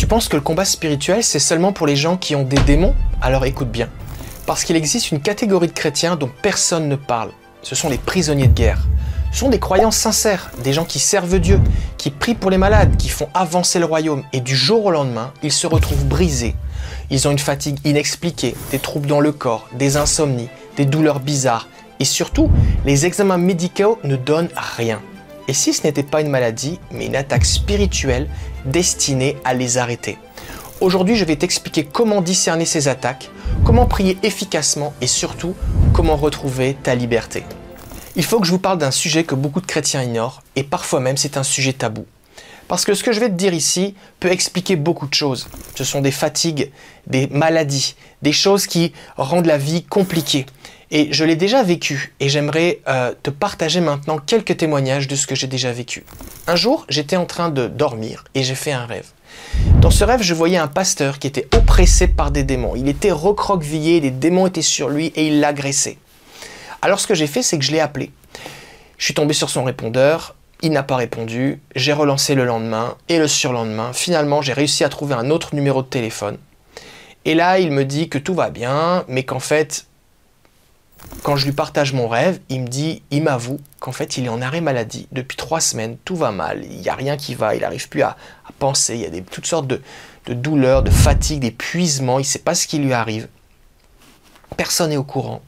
Tu penses que le combat spirituel, c'est seulement pour les gens qui ont des démons? Alors écoute bien. Parce qu'il existe une catégorie de chrétiens dont personne ne parle. Ce sont les prisonniers de guerre. Ce sont des croyants sincères, des gens qui servent Dieu, qui prient pour les malades, qui font avancer le royaume. Et du jour au lendemain, ils se retrouvent brisés. Ils ont une fatigue inexpliquée, des troubles dans le corps, des insomnies, des douleurs bizarres. Et surtout, les examens médicaux ne donnent rien. Et si ce n'était pas une maladie, mais une attaque spirituelle destinée à les arrêter. Aujourd'hui, je vais t'expliquer comment discerner ces attaques, comment prier efficacement et surtout, comment retrouver ta liberté. Il faut que je vous parle d'un sujet que beaucoup de chrétiens ignorent et parfois même c'est un sujet tabou. Parce que ce que je vais te dire ici peut expliquer beaucoup de choses. Ce sont des fatigues, des maladies, des choses qui rendent la vie compliquée. Et je l'ai déjà vécu et j'aimerais te partager maintenant quelques témoignages de ce que j'ai déjà vécu. Un jour, j'étais en train de dormir et j'ai fait un rêve. Dans ce rêve, je voyais un pasteur qui était oppressé par des démons. Il était recroquevillé, les démons étaient sur lui et il l'agressait. Alors ce que j'ai fait, c'est que je l'ai appelé. Je suis tombé sur son répondeur, il n'a pas répondu, j'ai relancé le lendemain et le surlendemain. Finalement, j'ai réussi à trouver un autre numéro de téléphone. Et là, il me dit que tout va bien, mais qu'en fait, quand je lui partage mon rêve, il m'avoue qu'en fait, il est en arrêt maladie. Depuis 3 semaines, tout va mal, il n'y a rien qui va, il n'arrive plus à penser, il y a toutes sortes de douleurs, de fatigue, d'épuisement, il ne sait pas ce qui lui arrive. Personne n'est au courant.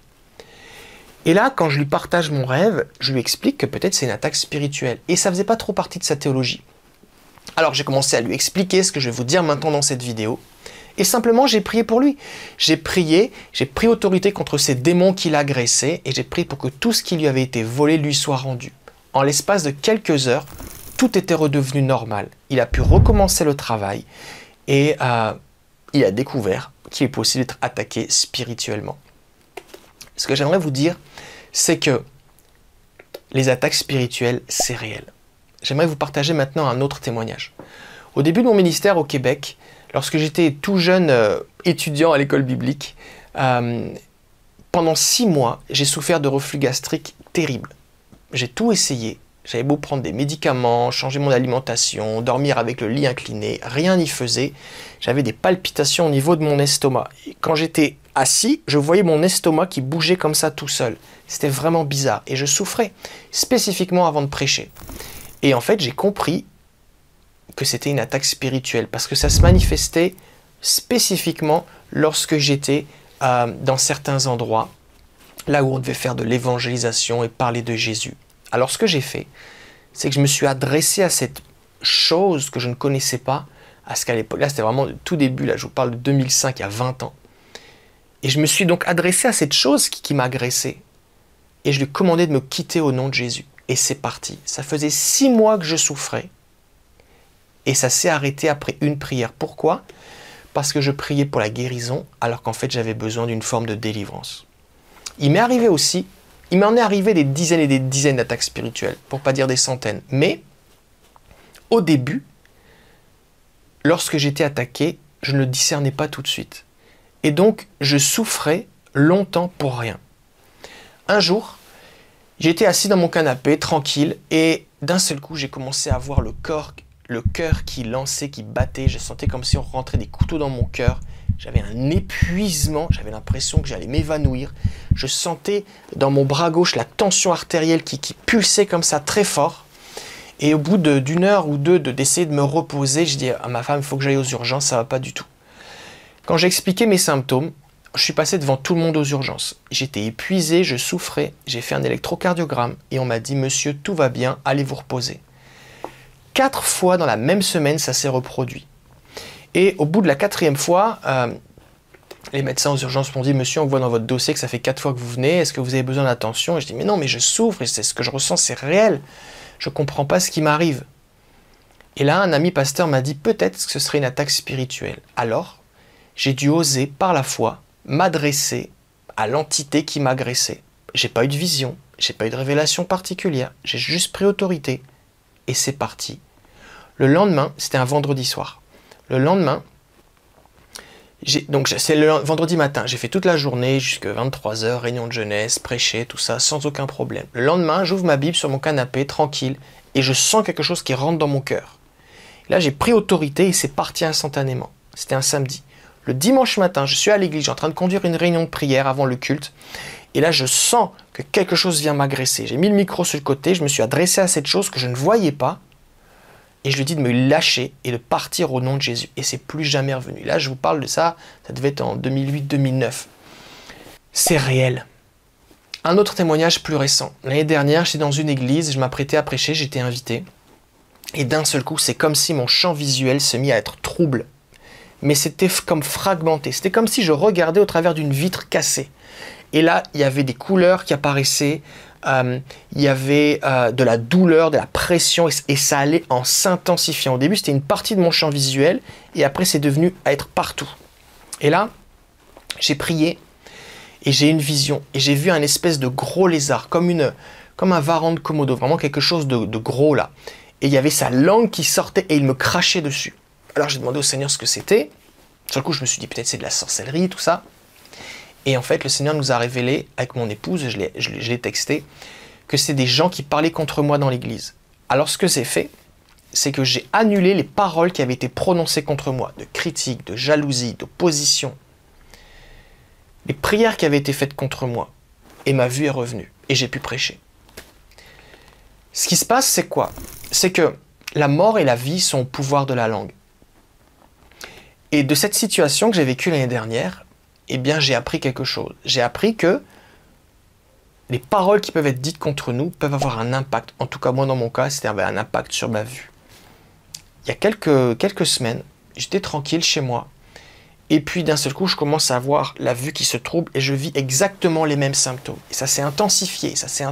Et là, quand je lui partage mon rêve, je lui explique que peut-être c'est une attaque spirituelle. Et ça ne faisait pas trop partie de sa théologie. Alors j'ai commencé à lui expliquer ce que je vais vous dire maintenant dans cette vidéo. Et simplement, j'ai prié pour lui. J'ai pris autorité contre ces démons qui l'agressaient et j'ai prié pour que tout ce qui lui avait été volé lui soit rendu. En l'espace de quelques heures, tout était redevenu normal. Il a pu recommencer le travail et il a découvert qu'il est possible d'être attaqué spirituellement. Ce que j'aimerais vous dire, c'est que les attaques spirituelles, c'est réel. J'aimerais vous partager maintenant un autre témoignage. Au début de mon ministère au Québec, lorsque j'étais tout jeune étudiant à l'école biblique, pendant 6 mois, j'ai souffert de reflux gastrique terrible. J'ai tout essayé. J'avais beau prendre des médicaments, changer mon alimentation, dormir avec le lit incliné, rien n'y faisait. J'avais des palpitations au niveau de mon estomac. Et quand j'étais assis, je voyais mon estomac qui bougeait comme ça tout seul. C'était vraiment bizarre et je souffrais, spécifiquement avant de prêcher. Et en fait, j'ai compris que c'était une attaque spirituelle parce que ça se manifestait spécifiquement lorsque j'étais dans certains endroits, là où on devait faire de l'évangélisation et parler de Jésus. Alors ce que j'ai fait, c'est que je me suis adressé à cette chose que je ne connaissais pas, à ce qu'à l'époque, là c'était vraiment le tout début, là je vous parle de 2005, il y a 20 ans. Et je me suis donc adressé à cette chose qui m'agressait. Et je lui ai commandé de me quitter au nom de Jésus. Et c'est parti. Ça faisait 6 mois que je souffrais. Et ça s'est arrêté après une prière. Pourquoi? Parce que je priais pour la guérison, alors qu'en fait j'avais besoin d'une forme de délivrance. Il m'en est arrivé des dizaines et des dizaines d'attaques spirituelles, pour ne pas dire des centaines. Mais, au début, lorsque j'étais attaqué, je ne le discernais pas tout de suite. Et donc, je souffrais longtemps pour rien. Un jour, j'étais assis dans mon canapé, tranquille, et d'un seul coup, j'ai commencé à voir le cœur qui lançait, qui battait. Je sentais comme si on rentrait des couteaux dans mon cœur. J'avais un épuisement, j'avais l'impression que j'allais m'évanouir. Je sentais dans mon bras gauche la tension artérielle qui pulsait comme ça très fort. Et au bout d'une heure ou deux d'essayer de me reposer, je dis à ma femme, il faut que j'aille aux urgences, ça ne va pas du tout. Quand j'ai expliqué mes symptômes, je suis passé devant tout le monde aux urgences. J'étais épuisé, je souffrais, j'ai fait un électrocardiogramme et on m'a dit « Monsieur, tout va bien, allez vous reposer ». 4 fois dans la même semaine, ça s'est reproduit. Et au bout de la 4e fois, les médecins aux urgences m'ont dit « Monsieur, on voit dans votre dossier que ça fait 4 fois que vous venez, est-ce que vous avez besoin d'attention ?» Et je dis « Mais non, mais je souffre et c'est ce que je ressens, c'est réel. Je ne comprends pas ce qui m'arrive. » Et là, un ami pasteur m'a dit « Peut-être que ce serait une attaque spirituelle. » Alors, j'ai dû oser, par la foi, m'adresser à l'entité qui m'agressait. J'ai pas eu de vision, j'ai pas eu de révélation particulière, j'ai juste pris autorité. Et c'est parti. Le lendemain, c'était un vendredi soir. Le lendemain, donc c'est le vendredi matin, j'ai fait toute la journée, jusqu'à 23h, réunion de jeunesse, prêcher, tout ça, sans aucun problème. Le lendemain, j'ouvre ma Bible sur mon canapé, tranquille, et je sens quelque chose qui rentre dans mon cœur. Là, j'ai pris autorité et c'est parti instantanément. C'était un samedi. Le dimanche matin, je suis à l'église, je suis en train de conduire une réunion de prière avant le culte. Et là, je sens que quelque chose vient m'agresser. J'ai mis le micro sur le côté, je me suis adressé à cette chose que je ne voyais pas. Et je lui dis de me lâcher et de partir au nom de Jésus. Et c'est plus jamais revenu. Là, je vous parle de ça, ça devait être en 2008-2009. C'est réel. Un autre témoignage plus récent. L'année dernière, j'étais dans une église, je m'apprêtais à prêcher, j'étais invité. Et d'un seul coup, c'est comme si mon champ visuel se mit à être trouble. Mais c'était comme fragmenté. C'était comme si je regardais au travers d'une vitre cassée. Et là, il y avait des couleurs qui apparaissaient, il y avait de la douleur, de la pression, et ça allait en s'intensifiant. Au début, c'était une partie de mon champ visuel, et après, c'est devenu à être partout. Et là, j'ai prié, et j'ai une vision, et j'ai vu un espèce de gros lézard, comme un varan de Komodo, vraiment quelque chose de gros là. Et il y avait sa langue qui sortait, et il me crachait dessus. Alors j'ai demandé au Seigneur ce que c'était. Sur le coup, je me suis dit peut-être c'est de la sorcellerie, tout ça. Et en fait, le Seigneur nous a révélé, avec mon épouse, je l'ai texté, que c'est des gens qui parlaient contre moi dans l'église. Alors ce que j'ai fait, c'est que j'ai annulé les paroles qui avaient été prononcées contre moi, de critique, de jalousie, d'opposition. Les prières qui avaient été faites contre moi. Et ma vue est revenue. Et j'ai pu prêcher. Ce qui se passe, c'est quoi? C'est que la mort et la vie sont au pouvoir de la langue. Et de cette situation que j'ai vécue l'année dernière, eh bien, j'ai appris quelque chose. J'ai appris que les paroles qui peuvent être dites contre nous peuvent avoir un impact. En tout cas, moi, dans mon cas, c'était un impact sur ma vue. Il y a quelques semaines, j'étais tranquille chez moi. Et puis, d'un seul coup, je commence à avoir la vue qui se trouble et je vis exactement les mêmes symptômes. Et ça s'est intensifié,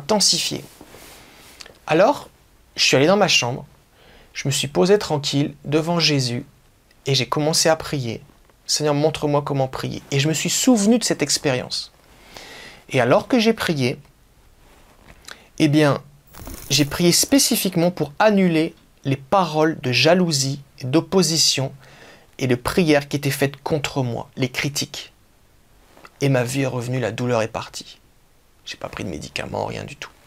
Alors, je suis allé dans ma chambre, je me suis posé tranquille devant Jésus et j'ai commencé à prier. Seigneur, montre-moi comment prier. Et je me suis souvenu de cette expérience. Et alors que j'ai prié, eh bien, j'ai prié spécifiquement pour annuler les paroles de jalousie, d'opposition et de prière qui étaient faites contre moi, les critiques. Et ma vie est revenue, la douleur est partie. Je n'ai pas pris de médicaments, rien du tout.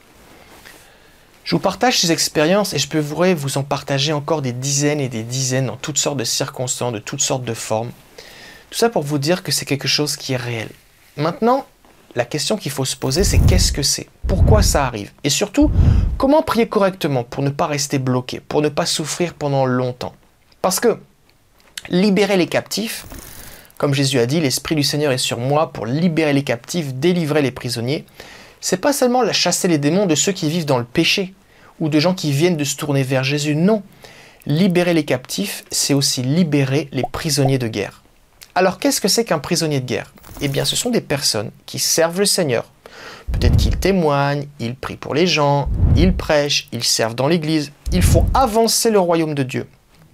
Je vous partage ces expériences et je pourrais vous en partager encore des dizaines et des dizaines dans toutes sortes de circonstances, de toutes sortes de formes. Tout ça pour vous dire que c'est quelque chose qui est réel. Maintenant, la question qu'il faut se poser, c'est qu'est-ce que c'est? Pourquoi ça arrive? Et surtout, comment prier correctement pour ne pas rester bloqué, pour ne pas souffrir pendant longtemps? Parce que libérer les captifs, comme Jésus a dit, l'Esprit du Seigneur est sur moi pour libérer les captifs, délivrer les prisonniers, c'est pas seulement chasser les démons de ceux qui vivent dans le péché ou de gens qui viennent de se tourner vers Jésus, non. Libérer les captifs, c'est aussi libérer les prisonniers de guerre. Alors, qu'est-ce que c'est qu'un prisonnier de guerre? Eh bien, ce sont des personnes qui servent le Seigneur. Peut-être qu'ils témoignent, ils prient pour les gens, ils prêchent, ils servent dans l'église. Ils font avancer le royaume de Dieu.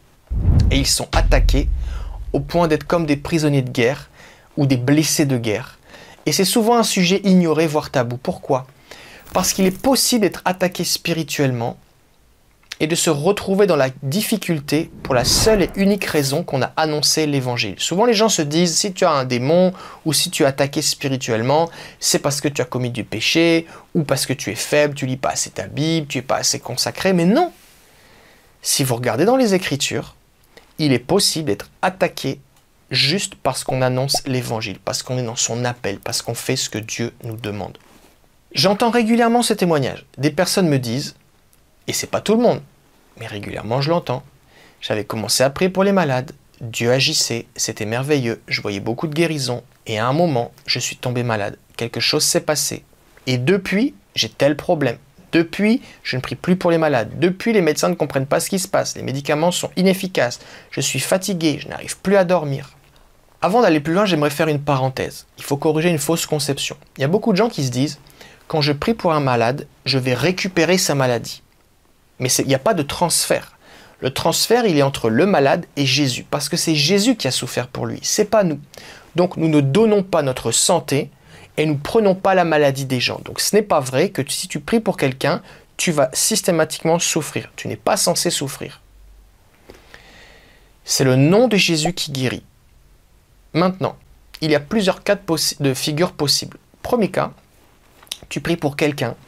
Et ils sont attaqués au point d'être comme des prisonniers de guerre ou des blessés de guerre. Et c'est souvent un sujet ignoré, voire tabou. Pourquoi? Parce qu'il est possible d'être attaqué spirituellement et de se retrouver dans la difficulté pour la seule et unique raison qu'on a annoncé l'évangile. Souvent les gens se disent, si tu as un démon ou si tu es attaqué spirituellement, c'est parce que tu as commis du péché ou parce que tu es faible, tu lis pas assez ta Bible, tu es pas assez consacré. Mais non! Si vous regardez dans les Écritures, il est possible d'être attaqué juste parce qu'on annonce l'évangile, parce qu'on est dans son appel, parce qu'on fait ce que Dieu nous demande. J'entends régulièrement ce témoignage. Des personnes me disent, et c'est pas tout le monde, mais régulièrement je l'entends, j'avais commencé à prier pour les malades, Dieu agissait, c'était merveilleux, je voyais beaucoup de guérisons, et à un moment, je suis tombé malade, quelque chose s'est passé, et depuis, j'ai tel problème. Depuis, je ne prie plus pour les malades. Depuis, les médecins ne comprennent pas ce qui se passe. Les médicaments sont inefficaces. Je suis fatigué, je n'arrive plus à dormir. Avant d'aller plus loin, j'aimerais faire une parenthèse. Il faut corriger une fausse conception. Il y a beaucoup de gens qui se disent, quand je prie pour un malade, je vais récupérer sa maladie. Mais il n'y a pas de transfert. Le transfert, il est entre le malade et Jésus. Parce que c'est Jésus qui a souffert pour lui, c'est pas nous. Donc nous ne donnons pas notre santé et nous ne prenons pas la maladie des gens. Donc ce n'est pas vrai que si tu pries pour quelqu'un, tu vas systématiquement souffrir. Tu n'es pas censé souffrir. C'est le nom de Jésus qui guérit. Maintenant, il y a plusieurs cas de figure possibles. Premier cas, tu pries pour quelqu'un